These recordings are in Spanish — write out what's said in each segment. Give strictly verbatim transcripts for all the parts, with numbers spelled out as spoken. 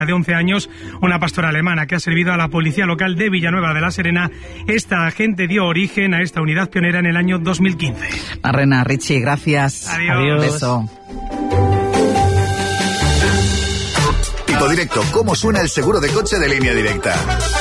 de once años, una pastora alemana que ha servido a la policía local de Villanueva de la Serena. Esta agente dio origen a esta unidad pionera en el año dos mil quince. Arrena, Richie, gracias. Adiós. Adiós. Beso. Tipo Directo, ¿cómo suena el seguro de coche de Línea Directa?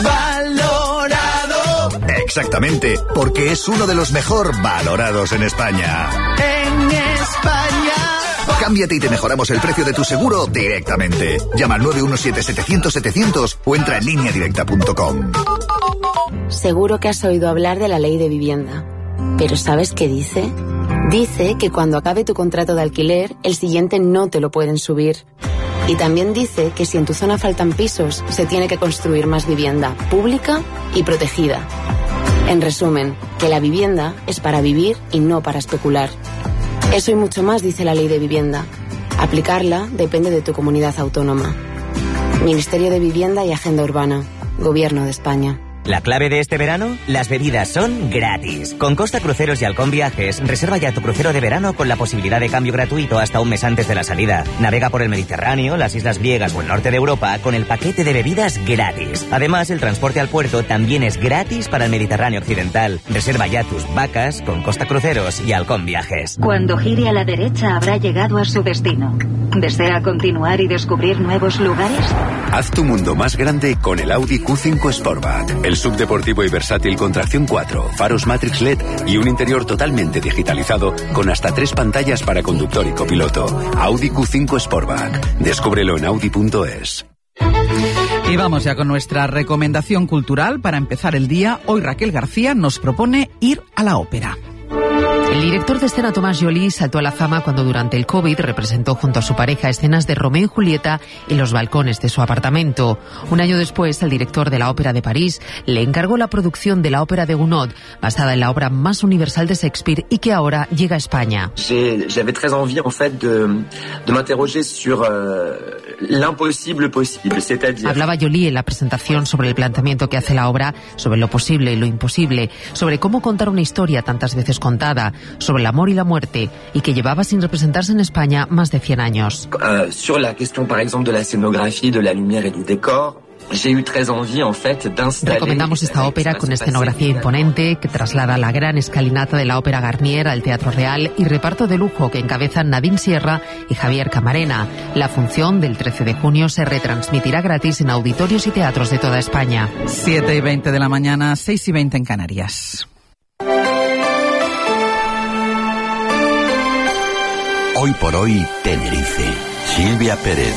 Valorado. Exactamente, porque es uno de los mejor valorados en España. En España. Cámbiate y te mejoramos el precio de tu seguro directamente. Llama al nueve uno siete setecientos setecientos o entra en línea directa punto com. Seguro que has oído hablar de la ley de vivienda. ¿Pero sabes qué dice? Dice que cuando acabe tu contrato de alquiler, el siguiente no te lo pueden subir. Y también dice que si en tu zona faltan pisos, se tiene que construir más vivienda pública y protegida. En resumen, que la vivienda es para vivir y no para especular. Eso y mucho más dice la ley de vivienda. Aplicarla depende de tu comunidad autónoma. Ministerio de Vivienda y Agenda Urbana. Gobierno de España. La clave de este verano, las bebidas son gratis. Con Costa Cruceros y Halcón Viajes, reserva ya tu crucero de verano con la posibilidad de cambio gratuito hasta un mes antes de la salida. Navega por el Mediterráneo, las islas griegas o el norte de Europa con el paquete de bebidas gratis. Además, el transporte al puerto también es gratis para el Mediterráneo occidental. Reserva ya tus vacas con Costa Cruceros y Halcón Viajes. Cuando gire a la derecha habrá llegado a su destino. ¿Desea continuar y descubrir nuevos lugares? Haz tu mundo más grande con el Audi Q cinco Sportback. El subdeportivo y versátil con tracción cuatro, faros Matrix L E D y un interior totalmente digitalizado con hasta tres pantallas para conductor y copiloto. Audi Q cinco Sportback. Descúbrelo en audi punto es. Y vamos ya con nuestra recomendación cultural. Para empezar el día, hoy Raquel García nos propone ir a la ópera. El director de escena Tomás Joly saltó a la fama cuando durante el COVID representó junto a su pareja escenas de Romeo y Julieta en los balcones de su apartamento. Un año después, el director de la Ópera de París le encargó la producción de la ópera de Gounod, basada en la obra más universal de Shakespeare y que ahora llega a España. J'avais très envie, en fait, de, de m'interroger sur euh, l'impossible possible, c'est-à-dire... Hablaba Joly en la presentación sobre el planteamiento que hace la obra, sobre lo posible y lo imposible, sobre cómo contar una historia tantas veces contada, sobre el amor y la muerte, y que llevaba sin representarse en España más de cien años. Uh, sur la question, par exemple, de la escenografía, de la lumière et du décor, j'ai eu très envie, en fait, d'installer... Recomendamos esta ópera con escenografía imponente que traslada la gran escalinata de la Ópera Garnier al Teatro Real y reparto de lujo que encabezan Nadine Sierra y Javier Camarena. La función del trece de junio se retransmitirá gratis en auditorios y teatros de toda España. siete y veinte de la mañana, seis y veinte en Canarias. Hoy por hoy, Tenerife. Silvia Pérez.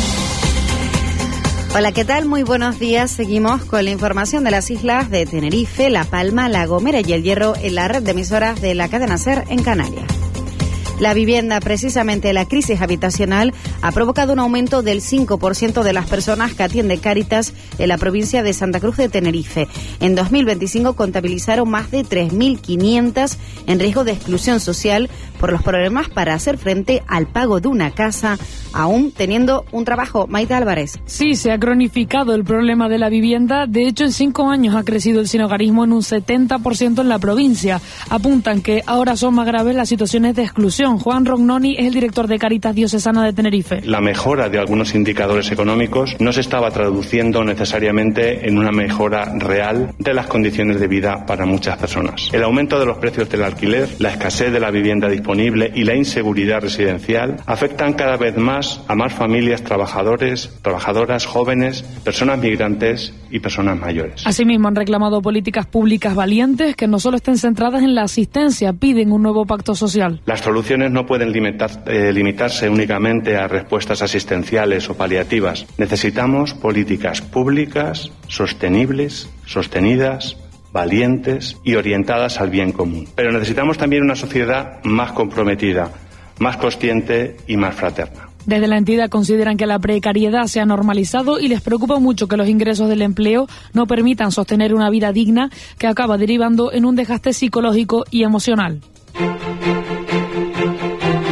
Hola, ¿qué tal? Muy buenos días. Seguimos con la información de las islas de Tenerife, La Palma, La Gomera y El Hierro en la red de emisoras de la cadena SER en Canarias. La vivienda, precisamente la crisis habitacional, ha provocado un aumento del cinco por ciento de las personas que atiende Cáritas en la provincia de Santa Cruz de Tenerife. En dos mil veinticinco contabilizaron más de tres mil quinientas en riesgo de exclusión social por los problemas para hacer frente al pago de una casa, aún teniendo un trabajo. Maite Álvarez. Sí, se ha cronificado el problema de la vivienda. De hecho, en cinco años ha crecido el sinhogarismo en un setenta por ciento en la provincia. Apuntan que ahora son más graves las situaciones de exclusión. Juan Rognoni es el director de Cáritas Diocesana de Tenerife. La mejora de algunos indicadores económicos no se estaba traduciendo necesariamente en una mejora real de las condiciones de vida para muchas personas. El aumento de los precios del alquiler, la escasez de la vivienda disponible y la inseguridad residencial afectan cada vez más a más familias trabajadores, trabajadoras, jóvenes, personas migrantes y personas mayores. Asimismo, han reclamado políticas públicas valientes que no solo estén centradas en la asistencia, piden un nuevo pacto social. Las soluciones no pueden limitar, eh, limitarse únicamente a respuestas asistenciales o paliativas. Necesitamos políticas públicas, sostenibles, sostenidas, valientes y orientadas al bien común. Pero necesitamos también una sociedad más comprometida, más consciente y más fraterna. Desde la entidad consideran que la precariedad se ha normalizado y les preocupa mucho que los ingresos del empleo no permitan sostener una vida digna que acaba derivando en un desgaste psicológico y emocional.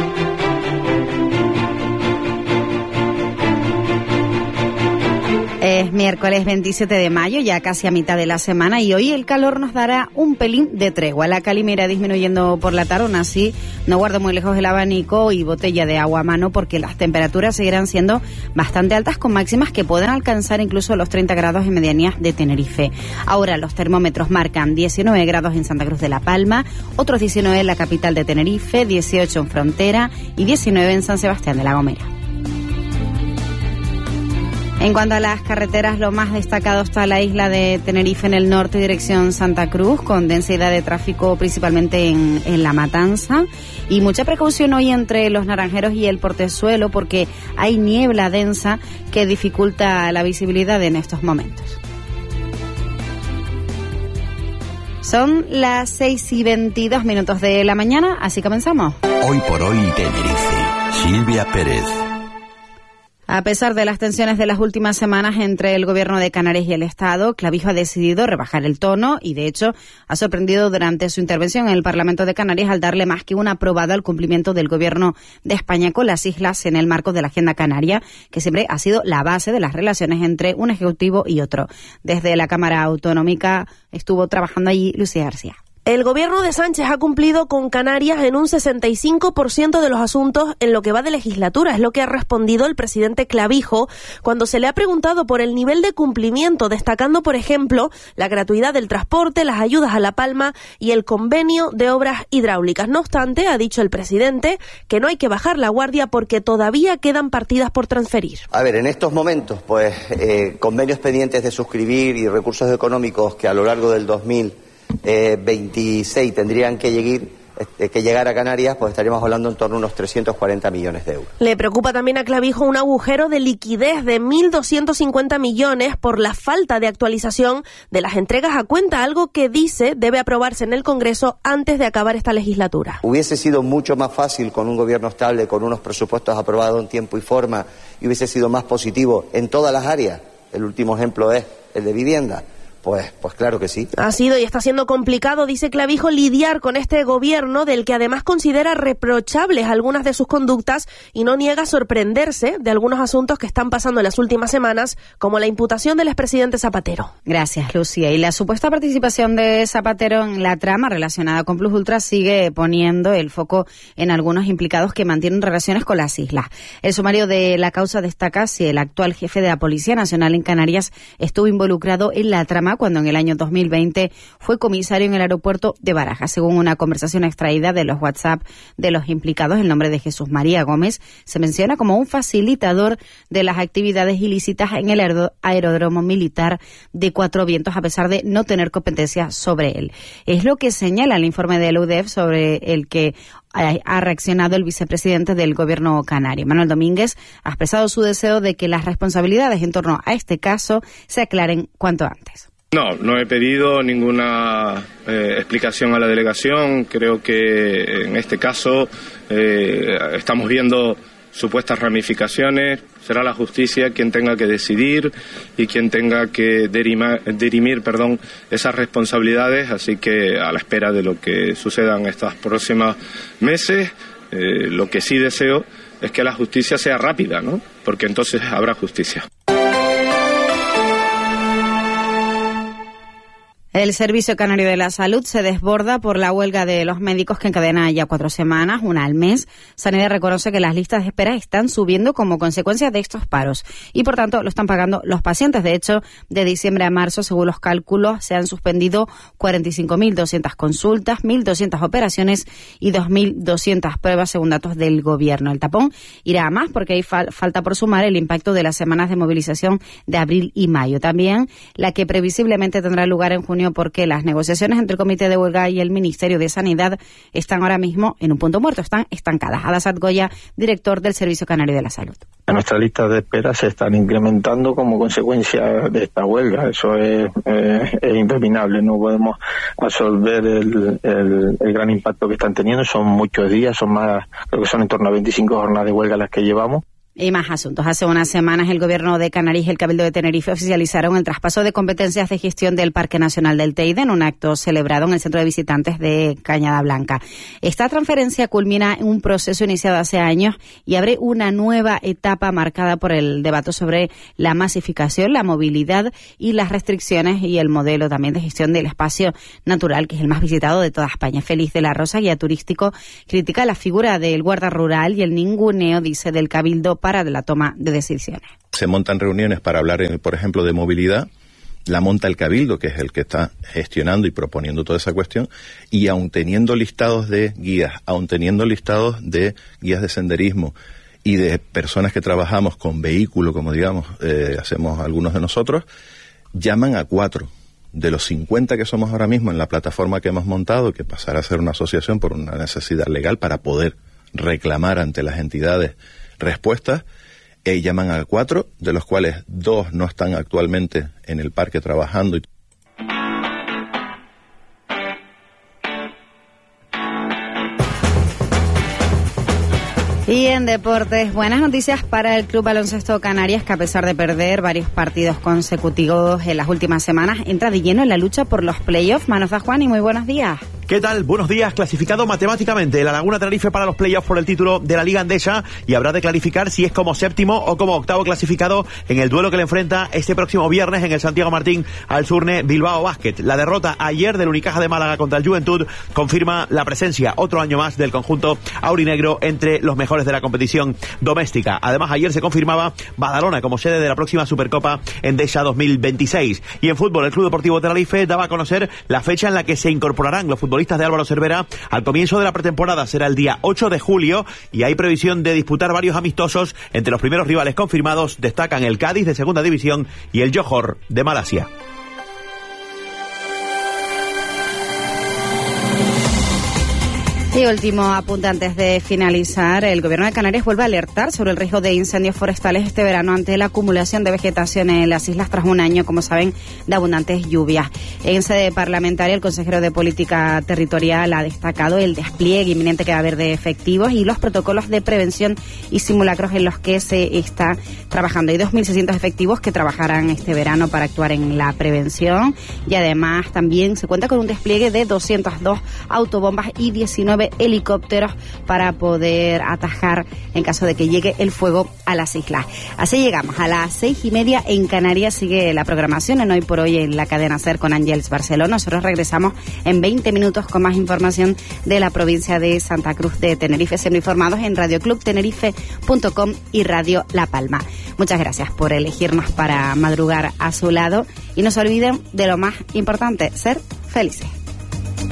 Eh, Es miércoles veintisiete de mayo, ya casi a mitad de la semana, y hoy el calor nos dará un pelín de tregua. La calima irá disminuyendo por la tarde, aún así no guardo muy lejos el abanico y botella de agua a mano, porque las temperaturas seguirán siendo bastante altas, con máximas que pueden alcanzar incluso los treinta grados en medianías de Tenerife. Ahora los termómetros marcan diecinueve grados en Santa Cruz de la Palma, otros diecinueve en la capital de Tenerife, dieciocho en Frontera y diecinueve en San Sebastián de la Gomera. En cuanto a las carreteras, lo más destacado está la isla de Tenerife en el norte, dirección Santa Cruz, con densidad de tráfico principalmente en, en La Matanza. Y mucha precaución hoy entre Los Naranjeros y el Portezuelo, porque hay niebla densa que dificulta la visibilidad en estos momentos. Son las seis y veintidós minutos de la mañana, así comenzamos. Hoy por hoy Tenerife. Silvia Pérez. A pesar de las tensiones de las últimas semanas entre el Gobierno de Canarias y el Estado, Clavijo ha decidido rebajar el tono y, de hecho, ha sorprendido durante su intervención en el Parlamento de Canarias al darle más que un aprobado al cumplimiento del Gobierno de España con las islas en el marco de la Agenda Canaria, que siempre ha sido la base de las relaciones entre un ejecutivo y otro. Desde la Cámara Autonómica estuvo trabajando allí Lucía García. El gobierno de Sánchez ha cumplido con Canarias en un sesenta y cinco por ciento de los asuntos en lo que va de legislatura. Es lo que ha respondido el presidente Clavijo cuando se le ha preguntado por el nivel de cumplimiento, destacando, por ejemplo, la gratuidad del transporte, las ayudas a La Palma y el convenio de obras hidráulicas. No obstante, ha dicho el presidente que no hay que bajar la guardia porque todavía quedan partidas por transferir. A ver, en estos momentos, pues, eh, convenios pendientes de suscribir y recursos económicos que a lo largo del dos mil veintiséis tendrían que llegar, que llegar a Canarias, pues estaríamos hablando en torno a unos trescientos cuarenta millones de euros. Le preocupa también a Clavijo un agujero de liquidez de mil doscientos cincuenta millones por la falta de actualización de las entregas a cuenta, algo que dice debe aprobarse en el Congreso antes de acabar esta legislatura. Hubiese sido mucho más fácil con un gobierno estable, con unos presupuestos aprobados en tiempo y forma, y hubiese sido más positivo en todas las áreas. El último ejemplo es el de vivienda. Pues, pues claro que sí. Ha sido y está siendo complicado, dice Clavijo, lidiar con este gobierno del que además considera reprochables algunas de sus conductas y no niega sorprenderse de algunos asuntos que están pasando en las últimas semanas, como la imputación del expresidente Zapatero. Gracias, Lucía. Y la supuesta participación de Zapatero en la trama relacionada con Plus Ultra sigue poniendo el foco en algunos implicados que mantienen relaciones con las islas. El sumario de la causa destaca si el actual jefe de la Policía Nacional en Canarias estuvo involucrado en la trama cuando en el año dos mil veinte fue comisario en el aeropuerto de Barajas. Según una conversación extraída de los WhatsApp de los implicados, el nombre de Jesús María Gómez se menciona como un facilitador de las actividades ilícitas en el aeródromo militar de Cuatro Vientos, a pesar de no tener competencia sobre él. Es lo que señala el informe de la U D E F sobre el que ha reaccionado el vicepresidente del gobierno canario. Manuel Domínguez ha expresado su deseo de que las responsabilidades en torno a este caso se aclaren cuanto antes. No, no he pedido ninguna eh, explicación a la delegación. Creo que en este caso eh, estamos viendo supuestas ramificaciones. Será la justicia quien tenga que decidir y quien tenga que derima, dirimir perdón, esas responsabilidades. Así que a la espera de lo que suceda en estos próximos meses, eh, lo que sí deseo es que la justicia sea rápida, ¿no? Porque entonces habrá justicia. El Servicio Canario de la Salud se desborda por la huelga de los médicos que encadena ya cuatro semanas, una al mes. Sanidad reconoce que las listas de espera están subiendo como consecuencia de estos paros y, por tanto, lo están pagando los pacientes. De hecho, de diciembre a marzo, según los cálculos, se han suspendido cuarenta y cinco mil doscientas consultas, mil doscientas operaciones y dos mil doscientas pruebas, según datos del Gobierno. El tapón irá a más porque hay fal- falta por sumar el impacto de las semanas de movilización de abril y mayo. También la que previsiblemente tendrá lugar en junio, porque las negociaciones entre el Comité de Huelga y el Ministerio de Sanidad están ahora mismo en un punto muerto, están estancadas. Adasat Goya, director del Servicio Canario de la Salud. Nuestras listas de espera se están incrementando como consecuencia de esta huelga. Eso es, eh, es impepinable. No podemos absorber el, el, el gran impacto que están teniendo. Son muchos días, son más, creo que son en torno a veinticinco jornadas de huelga las que llevamos. Y más asuntos. Hace unas semanas el Gobierno de Canarias y el Cabildo de Tenerife oficializaron el traspaso de competencias de gestión del Parque Nacional del Teide en un acto celebrado en el Centro de Visitantes de Cañada Blanca. Esta transferencia culmina en un proceso iniciado hace años y abre una nueva etapa marcada por el debate sobre la masificación, la movilidad y las restricciones y el modelo también de gestión del espacio natural, que es el más visitado de toda España. Félix de la Rosa, guía turístico, critica la figura del guarda rural y el ninguneo, dice, del Cabildo para de la toma de decisiones. Se montan reuniones para hablar, por ejemplo, de movilidad, la monta el Cabildo, que es el que está gestionando y proponiendo toda esa cuestión, y aun teniendo listados de guías, aun teniendo listados de guías de senderismo y de personas que trabajamos con vehículo, como digamos, eh, hacemos algunos de nosotros, llaman a cuatro. De los cincuenta que somos ahora mismo en la plataforma que hemos montado, que pasará a ser una asociación por una necesidad legal para poder reclamar ante las entidades respuestas, eh, llaman a cuatro, de los cuales dos no están actualmente en el parque trabajando. Y Y en deportes, buenas noticias para el Club Baloncesto Canarias, que a pesar de perder varios partidos consecutivos en las últimas semanas, entra de lleno en la lucha por los playoffs. Manos a Juan y muy buenos días. ¿Qué tal? Buenos días. Clasificado matemáticamente la Laguna Tenerife para los playoffs por el título de la Liga Endesa, y habrá de clarificar si es como séptimo o como octavo clasificado en el duelo que le enfrenta este próximo viernes en el Santiago Martín al Surne Bilbao Basket. La derrota ayer del Unicaja de Málaga contra el Juventud confirma la presencia otro año más del conjunto aurinegro entre los mejores de la competición doméstica. Además, ayer se confirmaba Badalona como sede de la próxima Supercopa Endesa dos mil veintiséis. Y en fútbol, el Club Deportivo Tenerife daba a conocer la fecha en la que se incorporarán los futbolistas de Álvaro Cervera al comienzo de la pretemporada. Será el día ocho de julio y hay previsión de disputar varios amistosos. Entre los primeros rivales confirmados destacan el Cádiz de Segunda División y el Johor de Malasia. Y último apunte antes de finalizar, el Gobierno de Canarias vuelve a alertar sobre el riesgo de incendios forestales este verano ante la acumulación de vegetación en las islas tras un año, como saben, de abundantes lluvias. En sede parlamentaria, el consejero de Política Territorial ha destacado el despliegue inminente que va a haber de efectivos y los protocolos de prevención y simulacros en los que se está trabajando. Hay dos mil seiscientos efectivos que trabajarán este verano para actuar en la prevención, y además también se cuenta con un despliegue de doscientas dos autobombas y diecinueve helicópteros para poder atajar en caso de que llegue el fuego a las islas. Así llegamos a las seis y media en Canarias. Sigue la programación en Hoy por Hoy en la cadena SER con Ángels Barceló. Nosotros regresamos en veinte minutos con más información de la provincia de Santa Cruz de Tenerife, siendo informados en radio club tenerife punto com y Radio La Palma. Muchas gracias por elegirnos para madrugar a su lado y no se olviden de lo más importante, ser felices.